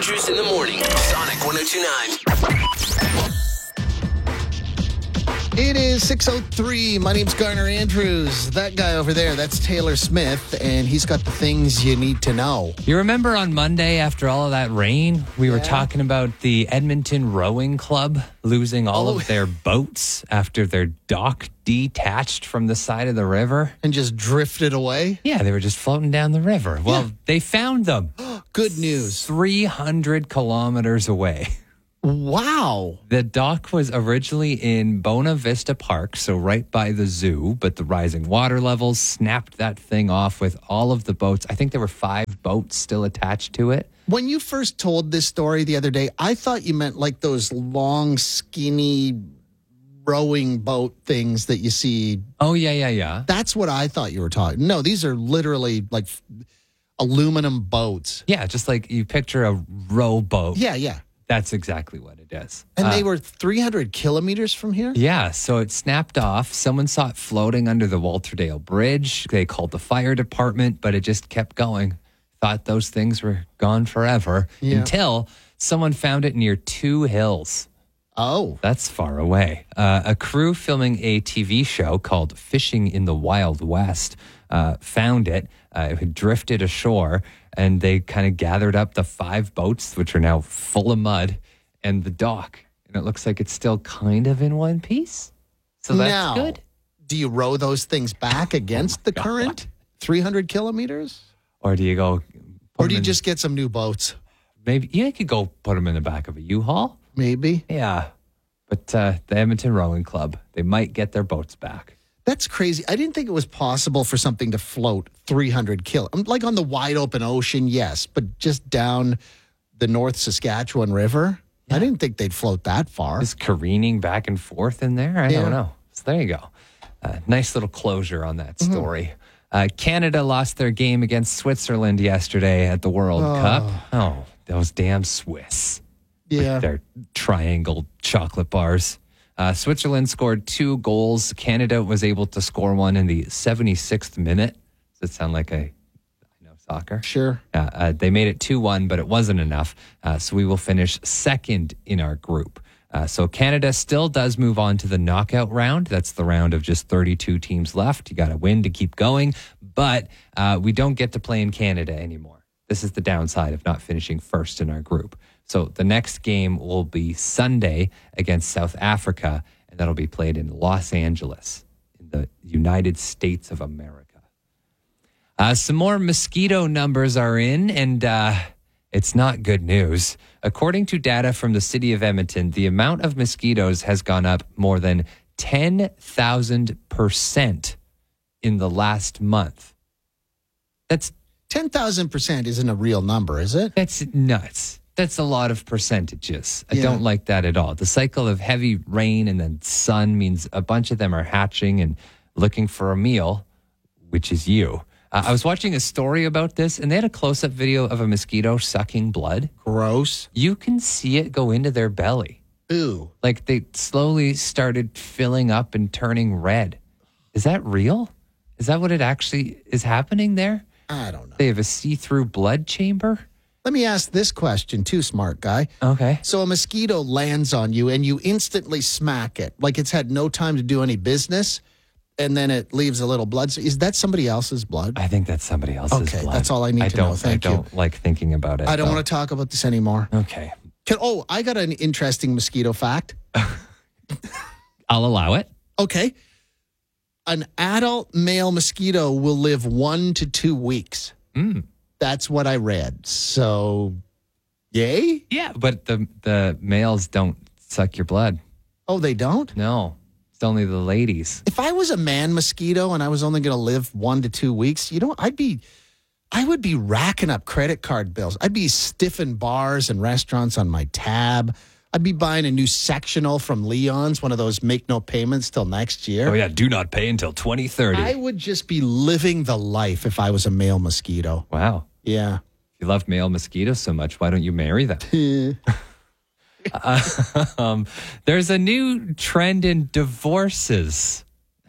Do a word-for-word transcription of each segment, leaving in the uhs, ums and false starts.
Andrews in the morning. Sonic one oh two point nine. It is six oh three. My name's Garner Andrews. That guy over there, that's Taylor Smith, and he's got the things you need to know. You remember on Monday, after all of that rain, we Yeah. were talking about the Edmonton Rowing Club losing all Oh. of their boats after their dock detached from the side of the river? And just drifted away. Yeah, they were just floating down the river. Well, Yeah. they found them Good news. three hundred kilometers away. Wow. The dock was originally in Bona Vista Park, so right by the zoo, but the rising water levels snapped that thing off with all of the boats. I think there were five boats still attached to it. When you first told this story the other day, I thought you meant like those long, skinny rowing boat things that you see. Oh, yeah, yeah, yeah. That's what I thought you were talking. No, these are literally like aluminum boats. Yeah, just like you picture a rowboat. Yeah, yeah. That's exactly what it is. And Uh, they were three hundred kilometers from here? Yeah, so it snapped off. Someone saw it floating under the Walterdale Bridge. They called the fire department, but it just kept going. Thought those things were gone forever Yeah. until someone found it near Two Hills. Oh. That's far away. Uh, a crew filming a T V show called Fishing in the Wild West uh, found it. Uh, it had drifted ashore, and they kind of gathered up the five boats, which are now full of mud, and the dock. And it looks like it's still kind of in one piece. So that's Now, good. do you row those things back against the God. current? three hundred kilometers? Or do you go... put Or do them you in- just get some new boats? Maybe you could go put them in the back of a U-Haul. Maybe. Yeah. But uh, the Edmonton Rowing Club, they might get their boats back. That's crazy. I didn't think it was possible for something to float three hundred kilo. Like on the wide open ocean, yes, but just down the North Saskatchewan River, I didn't think they'd float that far. Just careening back and forth in there. I Yeah. don't know. So there you go. Uh, nice little closure on that story. Uh, Canada lost their game against Switzerland yesterday at the World Cup. Oh, those damn Swiss. Yeah. With their triangle chocolate bars. Uh, Switzerland scored two goals. Canada was able to score one in the seventy-sixth minute. Does that sound like a, I know soccer? Sure. Uh, uh, they made it two one, but it wasn't enough. Uh, so we will finish second in our group. Uh, so Canada still does move on to the knockout round. That's the round of just thirty-two teams left. You got to win to keep going. But uh, we don't get to play in Canada anymore. This is the downside of not finishing first in our group. So the next game will be Sunday against South Africa, and that'll be played in Los Angeles in the United States of America. Uh, some more mosquito numbers are in, and uh, it's not good news. According to data from the city of Edmonton, the amount of mosquitoes has gone up more than ten thousand percent in the last month. That's ten thousand percent isn't a real number, is it? That's nuts. That's a lot of percentages. I Yeah. don't like that at all. The cycle of heavy rain and then sun means a bunch of them are hatching and looking for a meal, which is you. Uh, I was watching a story about this, and they had a close-up video of a mosquito sucking blood. Gross. You can see it go into their belly. Ooh. Like they slowly started filling up and turning red. Is that real? Is that what it actually is happening there? I don't know. They have a see-through blood chamber? Let me ask this question too, smart guy. Okay. So a mosquito lands on you and you instantly smack it, like it's had no time to do any business, and then it leaves a little blood. Is that somebody else's blood? I think that's somebody else's Okay, blood. that's all I need I to don't, know. Thank I you. don't like thinking about it. I don't though. want to talk about this anymore. Okay. Can, oh, I got an interesting mosquito fact. I'll allow it. Okay. An adult male mosquito will live one to two weeks. Mm. That's what I read. So, yay? Yeah, but the the males don't suck your blood. Oh, they don't? No. It's only the ladies. If I was a man mosquito and I was only going to live one to two weeks, you know, I'd be, I would be racking up credit card bills. I'd be stiffing bars and restaurants on my tab. I'd be buying a new sectional from Leon's, one of those make no payments till next year. Oh yeah, do not pay until twenty thirty. I would just be living the life if I was a male mosquito. Wow. Yeah. If you love male mosquitoes so much, why don't you marry them? uh, um, there's a new trend in divorces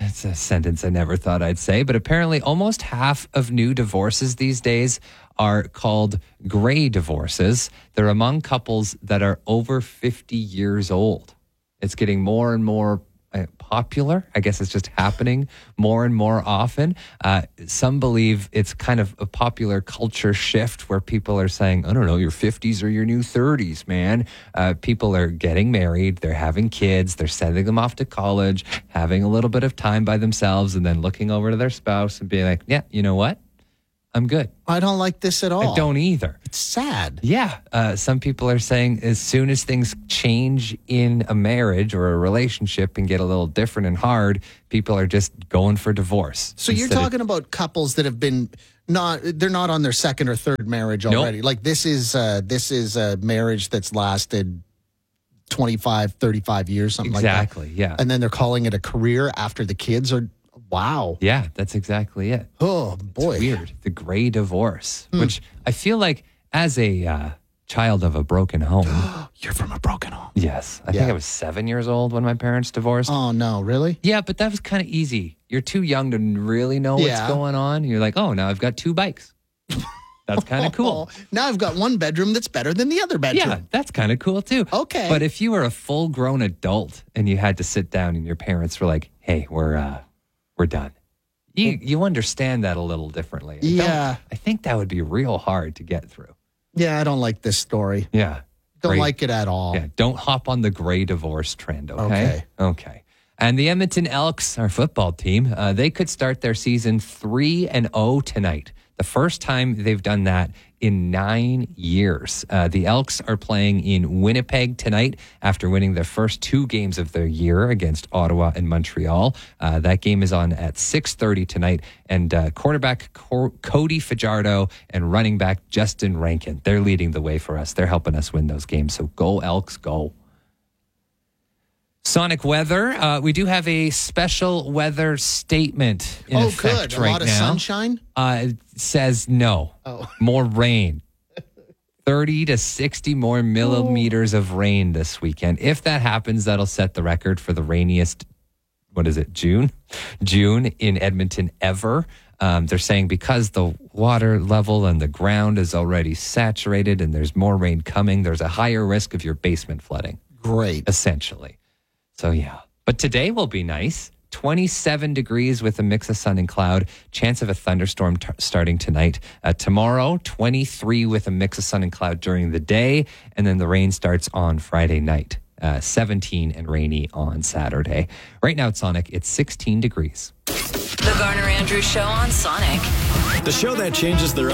It's a sentence I never thought I'd say, but apparently almost half of new divorces these days are called gray divorces. They're among couples that are over fifty years old. It's getting more and more uh, popular. I guess it's just happening more and more often. Uh, some believe it's kind of a popular culture shift where people are saying, I don't know, your fifties or your new thirties, man. Uh, people are getting married, they're having kids, they're sending them off to college, having a little bit of time by themselves, and then looking over to their spouse and being like, yeah, you know what? I'm good. I don't like this at all. I don't either. It's sad. Yeah. Uh, some people are saying as soon as things change in a marriage or a relationship and get a little different and hard, people are just going for divorce. So you're talking of, about couples that have been not, they're not on their second or third marriage already. Nope. Like this is, uh, this is a marriage that's lasted twenty-five, thirty-five years, something exactly, like that. yeah. And then they're calling it a career after the kids are, wow. Yeah, that's exactly it. Oh, boy. It's weird. The gray divorce, hmm. which I feel like as a uh, child of a broken home. You're from a broken home. Yes. I yeah. think I was seven years old when my parents divorced. Oh, no, really? Yeah, but that was kind of easy. You're too young to really know what's yeah. going on. You're like, oh, now I've got two bikes. That's kind of cool. Now I've got one bedroom that's better than the other bedroom. Yeah, that's kind of cool too. Okay. But if you were a full-grown adult and you had to sit down and your parents were like, hey, we're uh, we're done. You you understand that a little differently. I yeah. I think that would be real hard to get through. Yeah, I don't like this story. Yeah. Don't Great. like it at all. Yeah, don't hop on the gray divorce trend, okay? Okay. Okay. And the Edmonton Elks, our football team, uh, they could start their season three and oh tonight. The first time they've done that in nine years. Uh, the Elks are playing in Winnipeg tonight after winning their first two games of the year against Ottawa and Montreal. Uh, that game is on at six thirty tonight. And uh, quarterback Co- Cody Fajardo and running back Justin Rankin, they're leading the way for us. They're helping us win those games. So go Elks, go. Sonic weather. Uh, we do have a special weather statement in oh, effect good. A right lot of now. sunshine? Uh, it says no. Oh. More rain. thirty to sixty more millimeters oh. of rain this weekend. If that happens, that'll set the record for the rainiest, what is it, June? June in Edmonton ever. Um, they're saying because the water level and the ground is already saturated and there's more rain coming, there's a higher risk of your basement flooding. Great. Essentially. So, yeah. But today will be nice. twenty-seven degrees with a mix of sun and cloud. Chance of a thunderstorm t- starting tonight. Uh, tomorrow, twenty-three with a mix of sun and cloud during the day. And then the rain starts on Friday night. Uh, seventeen and rainy on Saturday. Right now at Sonic, it's sixteen degrees. The Garner Andrews Show on Sonic. The show that changes their